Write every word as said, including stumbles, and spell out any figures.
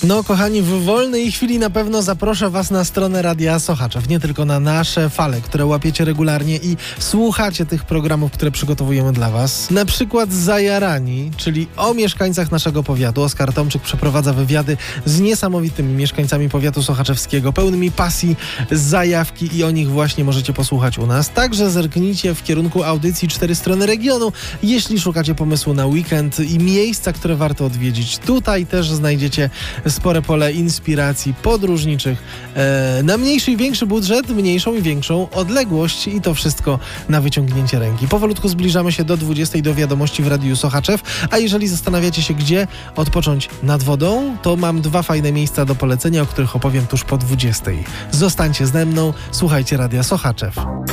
No kochani, w wolnej chwili na pewno zaproszę was na stronę Radia Sochaczew, nie tylko na nasze fale, które łapiecie regularnie i słuchacie tych programów, które przygotowujemy dla was. Na przykład Zajarani, czyli o mieszkańcach naszego powiatu. Oskar Tomczyk przeprowadza wywiady z niesamowitymi mieszkańcami powiatu sochaczewskiego, pełnymi pasji, zajawki i o nich właśnie możecie posłuchać u nas. Także zerknijcie w kierunku audycji Cztery Strony Regionu, jeśli szukacie pomysłu na weekend i miejsca, które warto odwiedzić. Tutaj też znajdziecie spore pole inspiracji podróżniczych e, na mniejszy i większy budżet, mniejszą i większą odległość i to wszystko na wyciągnięcie ręki. Powolutku zbliżamy się do dwudziestej, do wiadomości w Radiu Sochaczew, a jeżeli zastanawiacie się, gdzie odpocząć nad wodą, to mam dwa fajne miejsca do polecenia, o których opowiem tuż po dwudziestej. Zostańcie ze mną, słuchajcie Radia Sochaczew.